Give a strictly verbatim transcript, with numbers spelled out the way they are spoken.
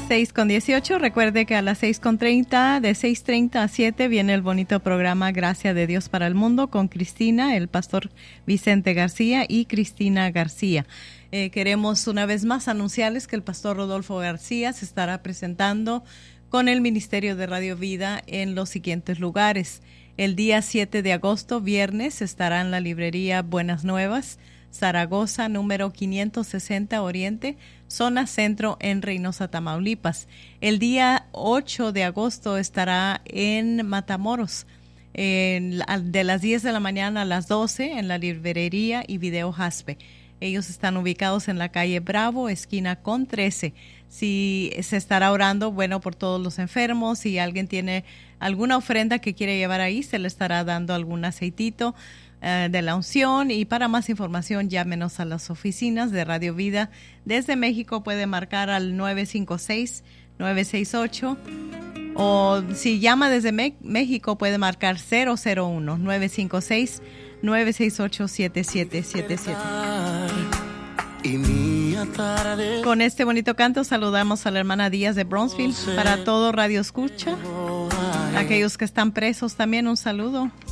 seis con dieciocho. Recuerde que a las seis con treinta, de seis treinta a siete, viene el bonito programa Gracia de Dios para el Mundo con Cristina, el pastor Vicente García y Cristina García. Eh, queremos una vez más anunciarles que el pastor Rodolfo García se estará presentando con el Ministerio de Radio Vida en los siguientes lugares. El día siete de agosto, viernes, estará en la librería Buenas Nuevas, Zaragoza, número quinientos sesenta Oriente, zona centro en Reynosa, Tamaulipas. El día ocho de agosto estará en Matamoros, en, de las diez de la mañana a las doce, en la librería y video Jaspe. Ellos están ubicados en la calle Bravo, esquina con trece. Si se estará orando, bueno, por todos los enfermos, si alguien tiene alguna ofrenda que quiere llevar ahí, se le estará dando algún aceitito uh, de la unción. Y para más información, llámenos a las oficinas de Radio Vida. Desde México puede marcar al nueve cinco seis, nueve seis ocho, o si llama desde Me- México puede marcar cero cero uno, nueve cinco seis, nueve seis ocho, siete siete siete siete. Con este bonito canto saludamos a la hermana Díaz de Bronzeville. Para todo Radio Escucha, aquellos que están presos también un saludo.